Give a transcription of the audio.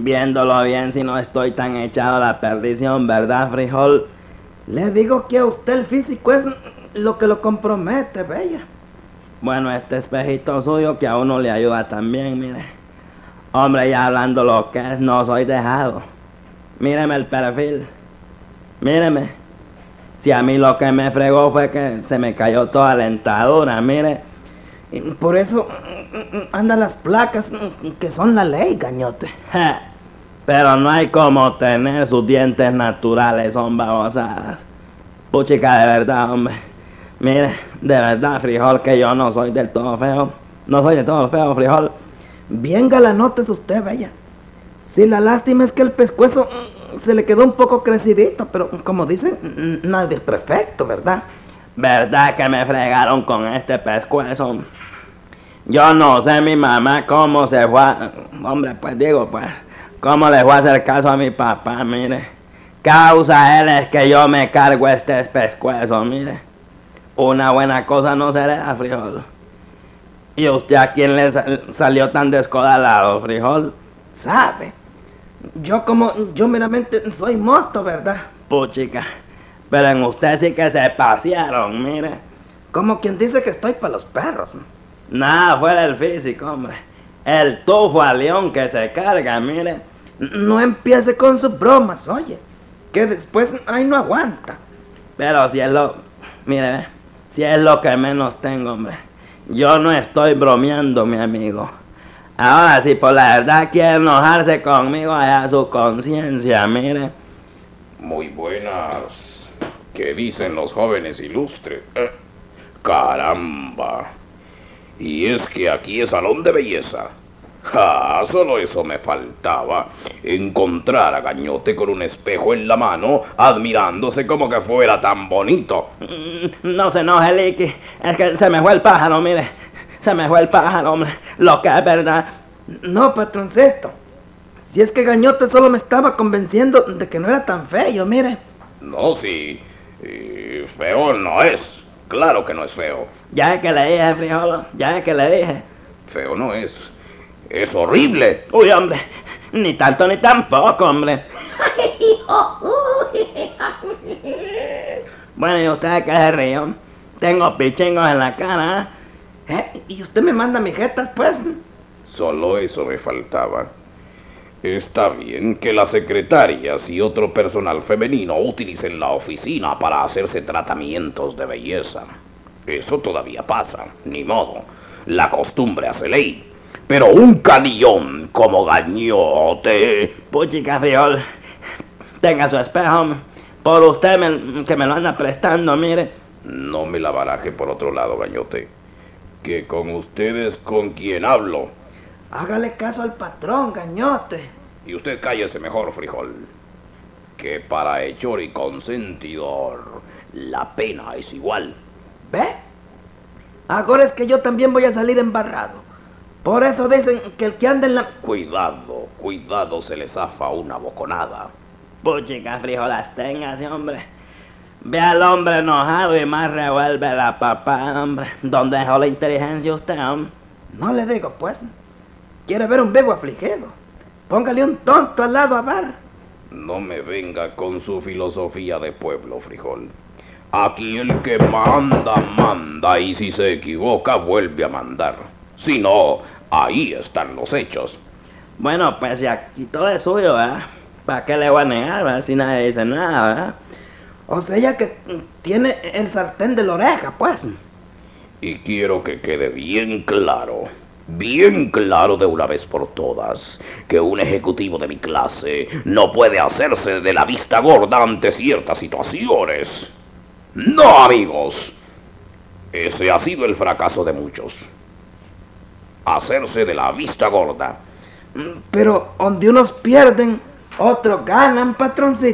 viéndolo bien si no estoy tan echado a la perdición, ¿verdad, frijol? Le digo que a usted el físico es lo que lo compromete, bella. Bueno, este espejito suyo que a uno le ayuda también, mire. Hombre, ya hablando lo que es, no soy dejado. Míreme el perfil. Míreme. Si a mí lo que me fregó fue que se me cayó toda la dentadura, mire. Y por eso andan las placas que son la ley, gañote. Pero no hay como tener sus dientes naturales, son babosadas. Puchica, de verdad, hombre. Mire, de verdad, frijol, que yo no soy del todo feo. No soy del todo feo, frijol. Bien galanote es usted, bella. Sí, la lástima es que el pescuezo se le quedó un poco crecidito, pero como dicen, nadie es perfecto, ¿verdad? ¿Verdad que me fregaron con este pescuezo? Yo no sé mi mamá cómo se fue hombre, pues digo, pues, cómo le fue a hacer caso a mi papá, mire. Causa él es que yo me cargo este pescuezo, mire. Una buena cosa no será, frijol. ¿Y usted a quién le salió tan descodalado, frijol? ¿Sabe? Yo meramente soy moto, ¿verdad? Puchica, pero en usted sí que se pasearon, mire. Como quien dice que estoy para los perros. Nada fuera el físico, hombre. El tufo a león que se carga, mire. No empiece con sus bromas, oye. Que después ahí no aguanta. Pero si es lo... Mire, si es lo que menos tengo, hombre. Yo no estoy bromeando, mi amigo. Ahora, si por la verdad quiere enojarse conmigo, allá su conciencia, mire. Muy buenas. ¿Qué dicen los jóvenes ilustres? Caramba. Y es que aquí es salón de belleza. Solo eso me faltaba. Encontrar a Gañote con un espejo en la mano, admirándose como que fuera tan bonito. No se enoje, Licky. Es que se me fue el pájaro, mire. Se me fue el pájaro, hombre. Lo que es verdad. No, patroncito. Si es que Gañote solo me estaba convenciendo de que no era tan feo, mire. No, sí. Feo no es. Claro que no es feo. Ya es que le dije, frijolo. Ya es que le dije. Feo no es. Es horrible. Uy, hombre. Ni tanto ni tampoco, hombre. Bueno, ¿y usted qué se ríe? Tengo pichingos en la cara. ¿Y usted me manda mijetas, pues? Solo eso me faltaba. Está bien que las secretarias y otro personal femenino utilicen la oficina para hacerse tratamientos de belleza. Eso todavía pasa, ni modo. La costumbre hace ley. Pero un canillón como Gañote... Puchica, frijol. Tenga su espejo. Por usted que me lo anda prestando, mire. No me la baraje por otro lado, Gañote. Que con ustedes con quien hablo. Hágale caso al patrón, Gañote. Y usted cállese mejor, frijol. Que para hechor y consentidor, la pena es igual. ¿Ve? Ahora es que yo también voy a salir embarrado. Por eso dicen que el que anda en la... Cuidado, se le zafa una boconada. Puchica, frijolas, téngase, hombre. Ve al hombre enojado y más revuelve la papá, hombre. ¿Dónde dejó la inteligencia usted, hombre? No le digo, pues. ¿Quiere ver un bebo afligido? Póngale un tonto al lado a bar. No me venga con su filosofía de pueblo, frijol. Aquí el que manda, manda, y si se equivoca, vuelve a mandar. Si no, ahí están los hechos. Bueno, pues si aquí todo es suyo, ¿verdad? ¿Para qué le voy a negar, verdad? Si nadie dice nada, ¿verdad? O sea, ya que tiene el sartén de la oreja, pues. Y quiero que quede bien claro de una vez por todas, que un ejecutivo de mi clase no puede hacerse de la vista gorda ante ciertas situaciones. No, amigos. Ese ha sido el fracaso de muchos. Hacerse de la vista gorda. Pero donde unos pierden, otros ganan, patroncito.